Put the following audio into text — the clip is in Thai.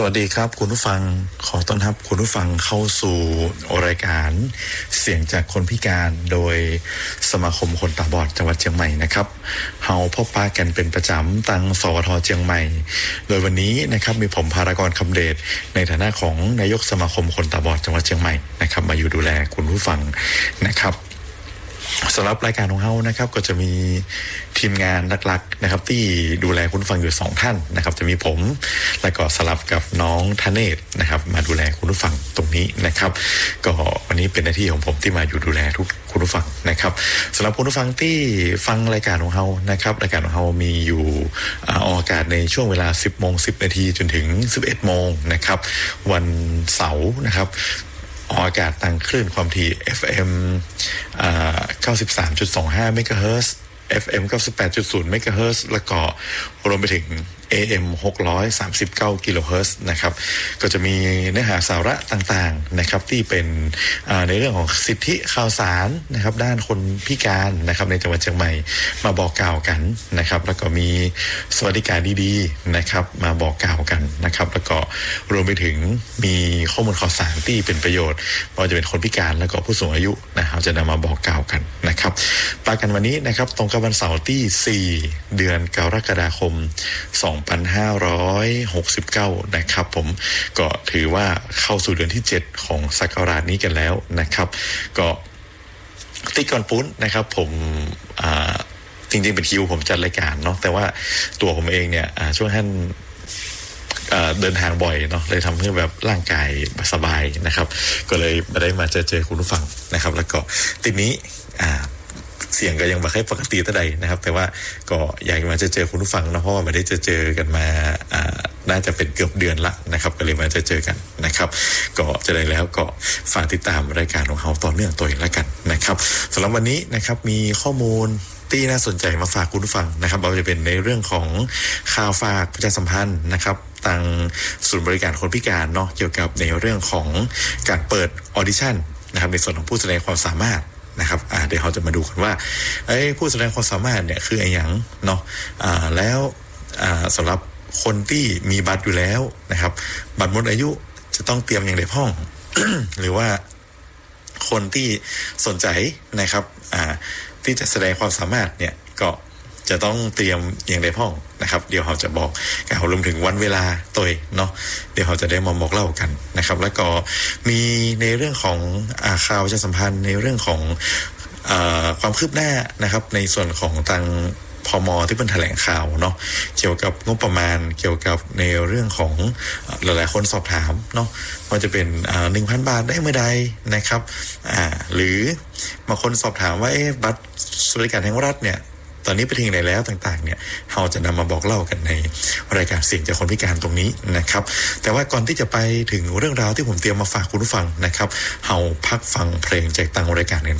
วัสดีครับคุณผู้ฟังขอต้อนรับคุณผู้ฟังเข้าสู่รายการเสียงจากคนพิการโดยสมาคมคนตาบอดจังหวัดเชียงใหม่นะครับเฮาพบปะกันเป็นประจำตังสวทเชียงใหม่โดยวันนี้นะครับมีผมภารกรคำเดชในฐานะของนายกสมาคมคนตาบอดจังหวัดเชียงใหม่นะครับมาอยู่ดูแลคุณผู้ฟังนะครับสำหรับรายการของเฮานะครับก็จะมีทีมงานหลักๆนะครับที่ดูแลคุณฟังอยู่2ท่านนะครับจะมีผมและก็สลับกับน้องธเนศนะครับมาดูแลคุณผู้ฟังตรงนี้นะครับก็วันนี้เป็นหน้าที่ของผมที่มาอยู่ดูแลทุกคุณผู้ฟังนะครับสำหรับคุณผู้ฟังที่ฟังรายการของเฮานะครับรายการของเฮามีอยู่ออกอากาศในช่วงเวลา 10:10 นาทีจนถึง 11 โมงนะครับวันเสาร์นะครับออกอากาศทางคลื่นความถี่ FM 93.25 เมกะเฮิรตซ์ FM 98.0 เมกะเฮิรตซ์แล้วก็รวมไปถึง AM 639 กิโลเฮิรตซ์นะครับก็จะมีเนื้อหาสาระต่างๆนะครับที่เป็นในเรื่องของสิทธิข่าวสารนะครับด้านคนพิการนะครับในจังหวัดเชียงใหม่มาบอกกล่าวกันนะครับแล้วก็มีสวัสดิการดีๆนะครับมาบอกกล่าวกันนะครับแล้วก็รวมไปถึงมีข้อมูลข่าวสารที่เป็นประโยชน์ว่าจะเป็นคนพิการแล้วก็ผู้สูงอายุนะครับจะนำมาบอกกล่าวกันนะครับปากันวันนี้นะครับตรงกับวันเสาร์ที่4เดือนกรกฎาคม2569นะครับผมก็ถือว่าเข้าสู่เดือนที่7ของศักราชนี้กันแล้วนะครับก็ที่ก่อนปุ้นนะครับผมจริงๆเป็นคิวผมจัดรายการเนาะแต่ว่าตัวผมเองเนี่ยช่วงท่านเดินทางบ่อยเนาะเลยทำให้แบบร่างกายสบายนะครับก็เลยไม่ได้มาเจอคุณผู้ฟังนะครับแล้วก็ทีนี้เสียงก็ยังไม่ค่อยปกติเท่าใดนะครับแต่ว่าก็อยากมาเจอคุณผู้ฟังนะเพราะว่าไม่ได้เจอกันมาน่าจะเป็นเกือบเดือนละนะครับก็เลยมาเจอกันนะครับก็จะได้แล้วก็ฝากติดตามรายการของเราต่อเนื่องตัวเองแล้วกันนะครับสำหรับวันนี้นะครับมีข้อมูลที่น่าสนใจมาฝากคุณผู้ฟังนะครับเราจะเป็นในเรื่องของข่าวฝากประชาสัมพันธ์นะครับทางศูนย์บริการคนพิการเนาะเกี่ยวกับในเรื่องของการเปิดออดิชั่นนะครับในส่วนของผู้แสดงความสามารถนะครับเดี๋ยวเราจะมาดูกันว่าผู้แสดงความสามารถเนี่ยคืออะไรอย่างเนาะแล้วสำหรับคนที่มีบัตรอยู่แล้วนะครับบัตรหมดอายุจะต้องเตรียมอย่างไรพ้อง หรือว่าคนที่สนใจนะครับที่จะแสดงความสามารถเนี่ยก็จะต้องเตรียมอย่างไรพ้องนะครับเดี๋ยวเราจะบอกกล่าวรวมถึงวันเวลาตัวเนาะเดี๋ยวเราจะได้มาบอกเล่ากันนะครับแล้วก็มีในเรื่องของข่าวประชาสัมพันธ์ในเรื่องของความคืบหน้านะครับในส่วนของทางพม.ที่เป็นแถลงข่าวเนาะเกี่ยวกับงบประมาณเกี่ยวกับในเรื่องของหลายๆคนสอบถามเนาะว่าจะเป็น1,000 บาทได้เมื่อใดนะครับหรือบางคนสอบถามว่าบัตรสวัสดิการแห่งรัฐเนี่ยตอนนี้ไปถึงไหนแล้วต่างๆเนี่ยเราจะนำมาบอกเล่ากันในรายการเสียงจากคนพิการตรงนี้นะครับแต่ว่าก่อนที่จะไปถึงเรื่องราวที่ผมเตรียมมาฝากคุณผู้ฟังนะครับเราพักฟังเพลงจากทางรายการกัน